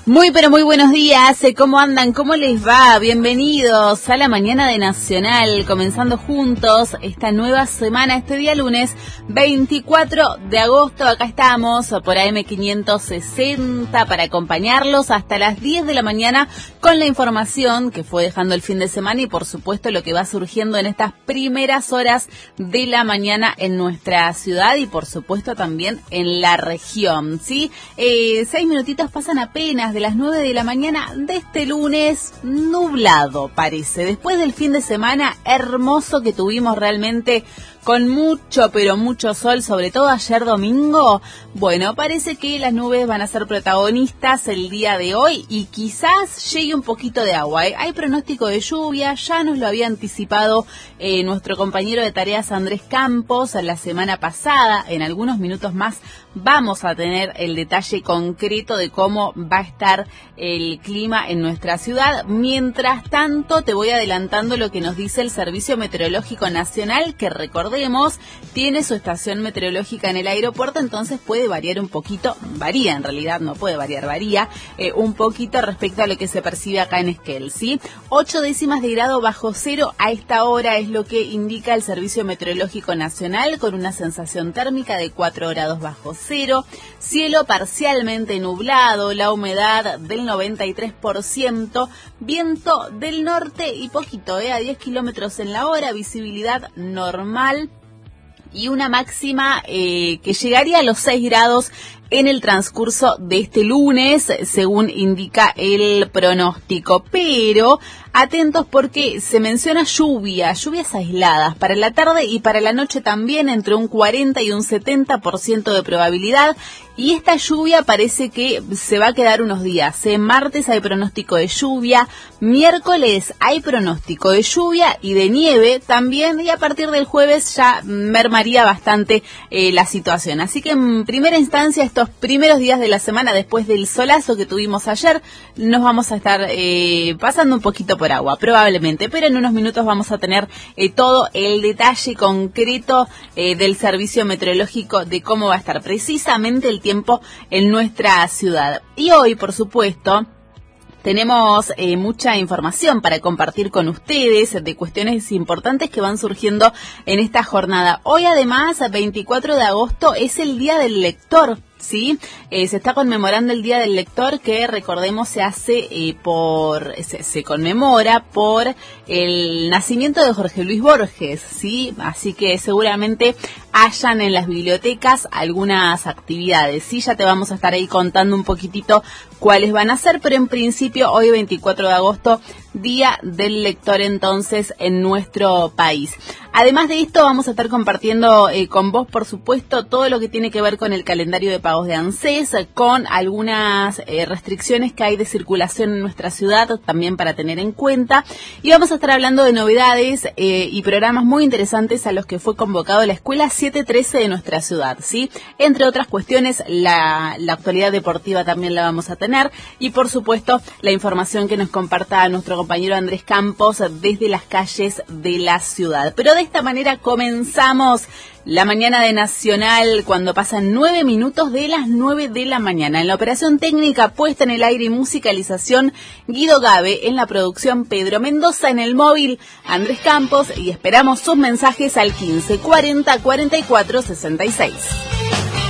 Muy pero muy buenos días, ¿cómo andan? ¿Cómo les va? Bienvenidos a la mañana de Nacional, comenzando juntos esta nueva semana, este día lunes 24 de agosto. Acá estamos por AM560 para acompañarlos hasta las 10 de la mañana con la información que fue dejando el fin de semana y por supuesto lo que va surgiendo en estas primeras horas de la mañana en nuestra ciudad y por supuesto también en la región, ¿sí? 6 minutitos pasan apenas de las 9 de la mañana de este lunes nublado, parece. Después del fin de semana hermoso que tuvimos realmente con mucho, pero mucho sol, sobre todo ayer domingo, bueno, parece que las nubes van a ser protagonistas el día de hoy y quizás llegue un poquito de agua. Hay pronóstico de lluvia, ya nos lo había anticipado nuestro compañero de tareas Andrés Campos la semana pasada. En algunos minutos más vamos a tener el detalle concreto de cómo va a estar el clima en nuestra ciudad. Mientras tanto, te voy adelantando lo que nos dice el Servicio Meteorológico Nacional, que recordemos, tiene su estación meteorológica en el aeropuerto, entonces puede variar un poquito, varía en realidad, no puede variar, varía un poquito respecto a lo que se percibe acá en Esquel, ¿sí? 8 décimas de grado bajo cero a esta hora es lo que indica el Servicio Meteorológico Nacional, con una sensación térmica de 4 grados bajo cero, cielo parcialmente nublado, la humedad del 93%, viento del norte y poquito, a 10 kilómetros en la hora, visibilidad normal y una máxima que llegaría a los 6 grados en el transcurso de este lunes, según indica el pronóstico. Pero atentos porque se menciona lluvias aisladas para la tarde y para la noche también, entre un 40 y un 70% de probabilidad. Y esta lluvia parece que se va a quedar unos días. Martes hay pronóstico de lluvia, miércoles hay pronóstico de lluvia y de nieve también, y a partir del jueves ya mermaría bastante la situación. Así que en primera instancia, estos primeros días de la semana, después del solazo que tuvimos ayer, nos vamos a estar pasando un poquito por agua, probablemente, pero en unos minutos vamos a tener todo el detalle concreto del servicio meteorológico de cómo va a estar precisamente el tiempo en nuestra ciudad. Y hoy, por supuesto, tenemos mucha información para compartir con ustedes de cuestiones importantes que van surgiendo en esta jornada. Hoy, además, 24 de agosto, es el Día del Lector. Sí, se está conmemorando el Día del Lector, que recordemos se hace se conmemora por el nacimiento de Jorge Luis Borges, sí, así que seguramente hayan en las bibliotecas algunas actividades, sí, ya te vamos a estar ahí contando un poquitito cuáles van a ser, pero en principio hoy 24 de agosto, Día del Lector entonces en nuestro país. Además de esto vamos a estar compartiendo con vos, por supuesto, todo lo que tiene que ver con el calendario de pagos de ANSES, con algunas restricciones que hay de circulación en nuestra ciudad también para tener en cuenta, y vamos a estar hablando de novedades y programas muy interesantes a los que fue convocado la Escuela 713 de nuestra ciudad, ¿sí? Entre otras cuestiones, la actualidad deportiva también la vamos a tener y por supuesto la información que nos comparta nuestro compañero Andrés Campos desde las calles de la ciudad. Pero de esta manera comenzamos la mañana de Nacional cuando pasan 9 minutos de las 9 de la mañana. En la operación técnica, puesta en el aire y musicalización, Guido Gabe. En la producción, Pedro Mendoza. En el móvil, Andrés Campos. Y esperamos sus mensajes al 15 40 44 66.